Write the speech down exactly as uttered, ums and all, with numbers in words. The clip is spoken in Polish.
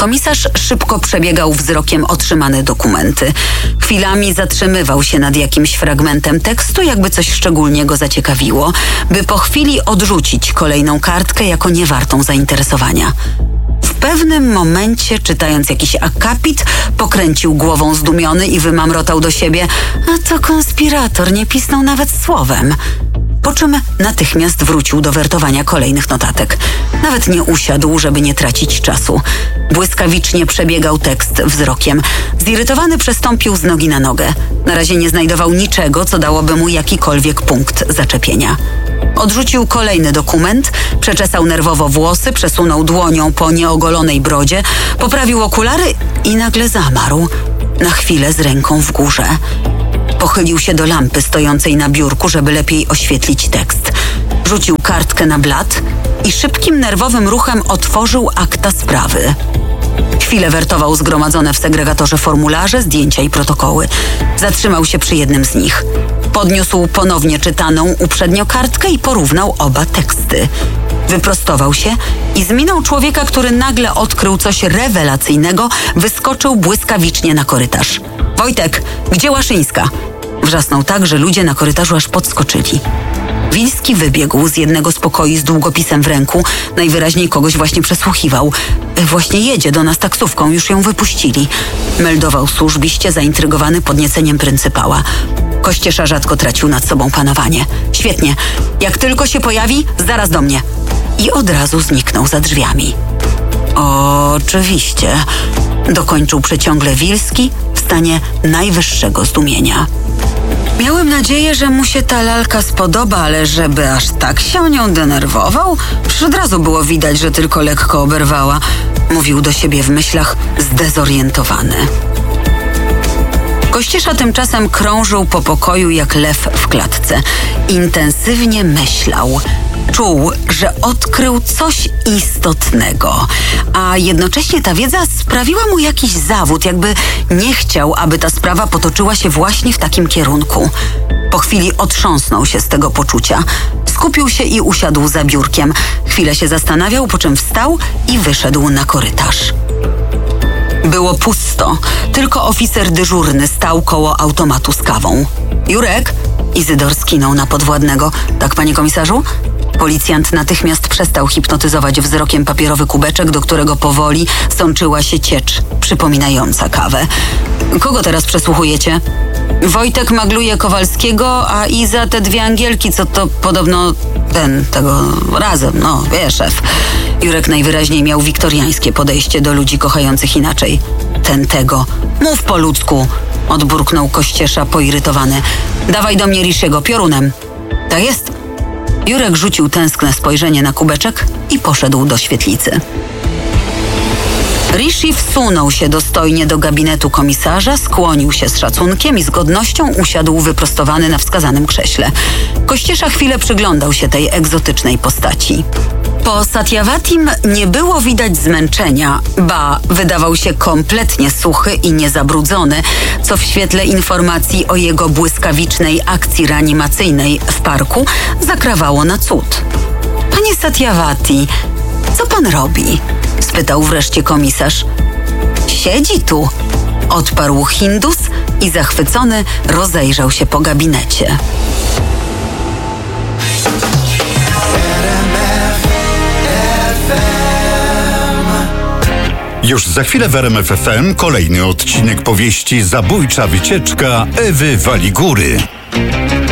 Komisarz szybko przebiegał wzrokiem otrzymane dokumenty. Chwilami zatrzymywał się nad jakimś fragmentem tekstu, jakby coś szczególnie go zaciekawiło, by po chwili odrzucić kolejną kartkę jako niewartą zainteresowania. W pewnym momencie, czytając jakiś akapit, pokręcił głową zdumiony i wymamrotał do siebie: a to konspirator, nie pisnął nawet słowem. Po czym natychmiast wrócił do wertowania kolejnych notatek. Nawet nie usiadł, żeby nie tracić czasu. Błyskawicznie przebiegał tekst wzrokiem. Zirytowany przestąpił z nogi na nogę. Na razie nie znajdował niczego, co dałoby mu jakikolwiek punkt zaczepienia. Odrzucił kolejny dokument, przeczesał nerwowo włosy, przesunął dłonią po nieogolonej brodzie, poprawił okulary i nagle zamarł. Na chwilę z ręką w górze. Pochylił się do lampy stojącej na biurku, żeby lepiej oświetlić tekst. Rzucił kartkę na blat i szybkim, nerwowym ruchem otworzył akta sprawy. Chwilę wertował zgromadzone w segregatorze formularze, zdjęcia i protokoły. Zatrzymał się przy jednym z nich. Podniósł ponownie czytaną uprzednio kartkę i porównał oba teksty. Wyprostował się i z miną człowieka, który nagle odkrył coś rewelacyjnego, wyskoczył błyskawicznie na korytarz. Wojtek, gdzie Łaszyńska? Wrzasnął tak, że ludzie na korytarzu aż podskoczyli. Wilski wybiegł z jednego z pokoi z długopisem w ręku. Najwyraźniej kogoś właśnie przesłuchiwał. Właśnie jedzie do nas taksówką, już ją wypuścili. Meldował służbiście, zaintrygowany podnieceniem pryncypała. Kościesza rzadko tracił nad sobą panowanie. Świetnie. Jak tylko się pojawi, zaraz do mnie. I od razu zniknął za drzwiami. Oczywiście. Dokończył przeciągle Wilski w stanie najwyższego zdumienia. Miałem nadzieję, że mu się ta lalka spodoba, ale żeby aż tak się o nią denerwował? Przecież od razu było widać, że tylko lekko oberwała. Mówił do siebie w myślach, zdezorientowany. Kościesza tymczasem krążył po pokoju jak lew w klatce. Intensywnie myślał. Czuł, że odkrył coś istotnego, a jednocześnie ta wiedza sprawiła mu jakiś zawód, jakby nie chciał, aby ta sprawa potoczyła się właśnie w takim kierunku. Po chwili otrząsnął się z tego poczucia. Skupił się i usiadł za biurkiem. Chwilę się zastanawiał, po czym wstał i wyszedł na korytarz. Było pusto. Tylko oficer dyżurny stał koło automatu z kawą. Jurek? Izydor skinął na podwładnego. Tak, panie komisarzu? Policjant natychmiast przestał hipnotyzować wzrokiem papierowy kubeczek, do którego powoli sączyła się ciecz przypominająca kawę. Kogo teraz przesłuchujecie? Wojtek magluje Kowalskiego, a Iza te dwie Angielki, co to podobno ten, tego razem, no wie, szef. Jurek najwyraźniej miał wiktoriańskie podejście do ludzi kochających inaczej. Ten tego. Mów po ludzku, odburknął Kościesza poirytowany. Dawaj do mnie Rishiego piorunem. Tak jest. Jurek rzucił tęskne spojrzenie na kubeczek i poszedł do świetlicy. Rishi wsunął się dostojnie do gabinetu komisarza, skłonił się z szacunkiem i z godnością usiadł wyprostowany na wskazanym krześle. Kościesza chwilę przyglądał się tej egzotycznej postaci. Po Satyawatim nie było widać zmęczenia, ba, wydawał się kompletnie suchy i niezabrudzony, co w świetle informacji o jego błyskawicznej akcji reanimacyjnej w parku zakrawało na cud. Panie Satyawati, co pan robi? Spytał wreszcie komisarz. Siedzi tu, odparł Hindus i zachwycony rozejrzał się po gabinecie. Już za chwilę w R M F F M kolejny odcinek powieści Zabójcza wycieczka Ewy Waligury.